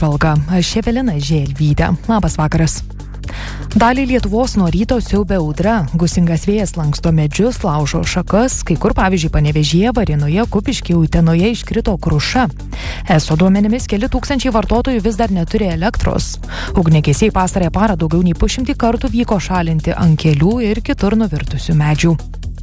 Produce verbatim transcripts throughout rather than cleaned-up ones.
apžvalga. Aš Evelina Želvytė. Labas vakaras. Dalį Lietuvos nuo ryto siaubia audra. Gūsingas vėjas lanksto medžius, laužo šakas, kai kur pavyzdžiui Panevėžyje, Varėnoje, Kupiškyje, Utenoje iškrito kruša. Eso duomenimis keli tūkstančiai vartotojų vis dar neturi elektros. Ugniagesiai pastarąją parą daugiau nei pusšimtį kartų vyko šalinti ant kelių ir kitur nuvirtusių medžių.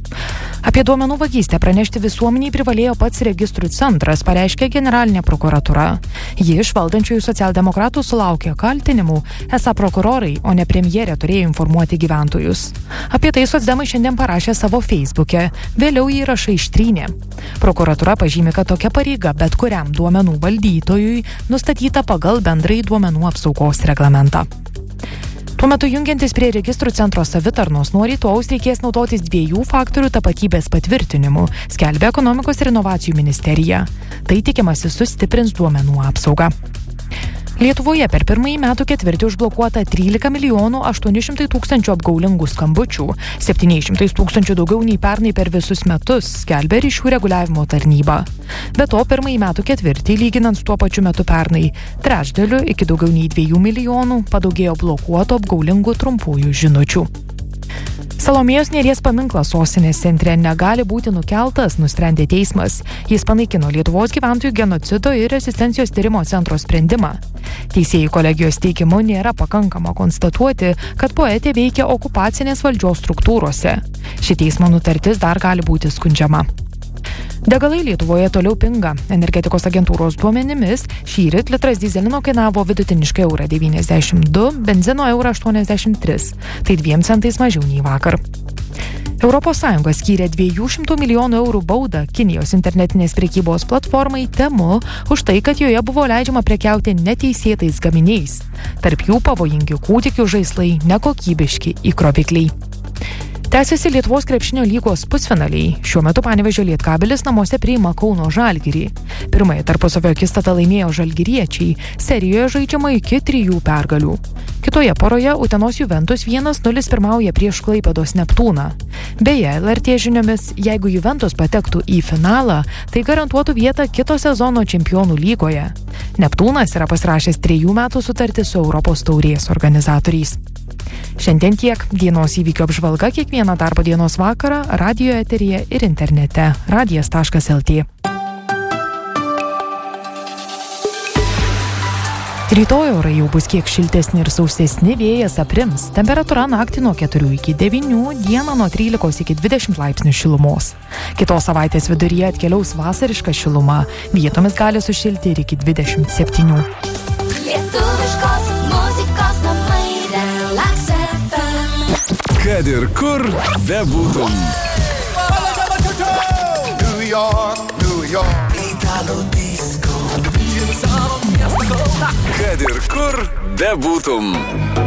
Apie duomenų vagystę pranešti visuomeniai privalėjo pats registrų centras, pareiškė generalinė prokuratūra. Ji iš valdančiųjų socialdemokratų sulaukė kaltinimų, esą prokurorai, o ne premjerė turėjo informuoti gyventojus. Apie tai socdemai šiandien parašė savo feisbuke, vėliau įrašą ištrynė. Prokuratūra pažymi, kad tokia pareiga bet kuriam duomenų valdytojui nustatyta pagal bendrai duomenų apsaugos reglamentą. Tuo metu jungiantis prie registrų centro savitarnos nuo rytojaus reikės naudotis dviejų faktorių tapatybės patvirtinimu, skelbia Ekonomikos ir inovacijų ministerija. Tai tikimasi sustiprins duomenų apsaugą. Lietuvoje per pirmąjį metų ketvirtį užblokuota trylika milijonų aštuoni šimtai tūkstančių apgaulingų skambučių, septyni šimtai tūkstančių daugiau nei pernai per visus metus, skelbia ryšių reguliavimo tarnyba. Be to, pirmąjį metų ketvirtį, lyginant su tuo pačiu metu pernai, trečdaliu iki daugiau nei dviejų milijonų padaugėjo blokuotų apgaulingų trumpųjų žinučių. Salomėjos Nėries paminklas sostinės centre negali būti nukeltas, nusprendė teismas. Jis panaikino Lietuvos gyventojų genocido ir rezistencijos tyrimo centro sprendimą. Teisėjų kolegijos teigimu nėra pakankama konstatuoti, kad poetė veikia okupacinės valdžios struktūrose. Ši teismo nutartis dar gali būti skundžiama. Degalai Lietuvoje toliau pinga. Energetikos agentūros duomenimis šįryt litras dyzelino kainavo vidutiniškai eurą devyniasdešimt du, benzino eurą aštuoniasdešimt tris. Tai dviem centais mažiau nei vakar. Europos Sąjunga skyrė dviejų šimtų milijonų eurų baudą Kinijos internetinės prekybos platformai Temu už tai, kad joje buvo leidžiama prekiauti neteisėtais gaminiais. Tarp jų pavojingi kūdikių žaislai, nekokybiški įkrovikliai. Tęsiasi Lietuvos krepšinio lygos pusfinaliai. Šiuo metu Panevėžio Lietkabelis namuose priima Kauno Žalgirį. Pirmąją tarpusavio akistatą laimėjo žalgiriečiai. Serijoje žaidžiama iki trijų pergalių. Kitoje poroje Utenos Juventus vienas nulis pirmauja prieš Klaipėdos Neptūną. Beje, L R T žiniomis, jeigu Juventus patektų į finalą, tai garantuotų vietą kito sezono čempionų lygoje. Neptūnas yra pasirašęs trejų metų sutartį su Europos taurės organizatoriais. Šiandien tiek. Dienos įvykio apžvalga kiekvieną darbo dienos vakarą radijo eteryje ir internete radijas taškas el tė. Rytoj orai jau bus kiek šiltesni ir sausesni, vėjas aprims. Temperatūra naktį nuo keturių iki devynių, dieną nuo trylikos iki dvidešimt laipsnių šilumos. Kitos savaitės viduryje atkeliaus vasariška šiluma. Vietomis gali sušilti ir iki dvidešimt septynių. Lietuviškos muzikos namai Relax ef em. Kad ir kur bebūtum. New York, New York, Italo disco. Kad ir kur bebūtum.